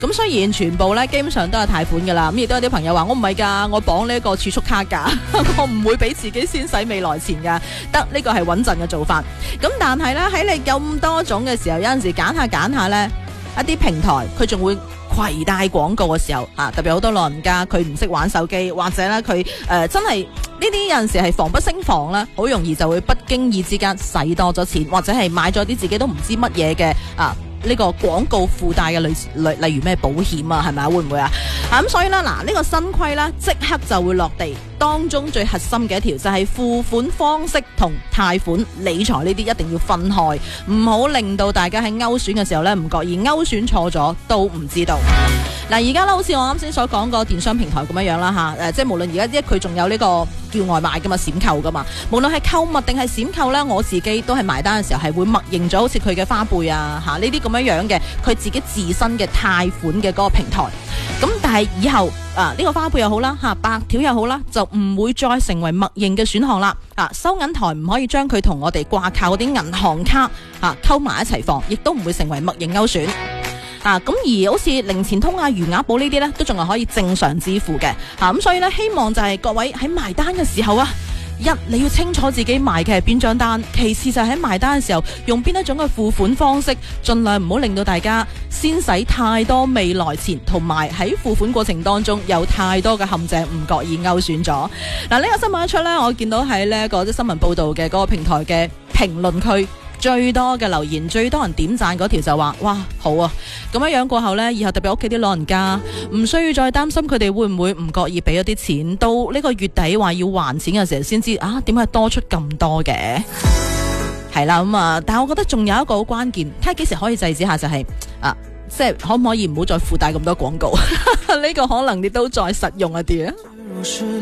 咁雖然全部咧基本上都係貸款噶啦，咁亦都有啲朋友話我唔係噶，我綁呢個儲蓄卡噶，我唔會俾自己先使未來錢噶，得呢個係穩陣嘅做法。咁但係咧喺你咁多種嘅時候，有陣時揀下咧，一啲平台佢仲會攜帶廣告嘅時候啊，特別好多老人家佢唔識玩手機，或者咧佢真係呢啲有陣時係防不勝防啦，好容易就會不經意之間使多咗錢，或者係買咗啲自己都唔知乜嘢嘅呢個廣告附帶嘅例如咩保險啊，係咪啊？會唔會啊？咁所以啦，嗱呢個新規啦，即刻就會落地。當中最核心嘅一條就係付款方式同貸款理財呢啲一定要分開，唔好令到大家喺勾選嘅時候呢唔覺意勾選錯咗都唔知道。嗱而家咧好似我啱先所講個電商平台咁樣啦吓，即係無論而家佢仲有呢個叫外賣噶嘛，閃購噶嘛，無論係購物定係閃購呢，我自己都係埋單嘅時候係會默認咗好似佢嘅花唄啊吓呢啲咁樣嘅佢自己自身嘅貸款嘅嗰個平台。咁但係以後呢個花唄又好啦白條又好啦，就唔會再成為默認嘅選項啦。收銀台唔可以將佢同我哋掛靠嗰啲銀行卡溝埋一齊放，亦都唔會成為默認勾選。咁而好似零錢通餘額寶呢啲呢，都仲係可以正常支付嘅。咁所以呢，希望就係各位喺埋單嘅時候一你要清楚自己埋嘅係邊張單，其次就係喺埋單嘅時候用邊一種嘅付款方式，盡量唔好令到大家先使太多未來錢，同埋喺付款過程當中有太多嘅陷阱唔覺意勾選咗。嗱呢個新聞一出呢，我見到喺呢一個新聞報道嘅嗰個平台嘅評論區，最多嘅留言，最多人點讚嗰條就話哇好啊，咁樣過後呢，以後特別屋企啲老人家唔需要再擔心佢哋會唔會唔覺意俾咗啲錢，到呢個月底話要還錢嘅時候先知點解多出咁多嘅。係啦但係我覺得仲有一個好關鍵，睇下幾時可以制止下就係即係可唔可以唔好再附帶咁多廣告呢個可能你都再實用一啲啊。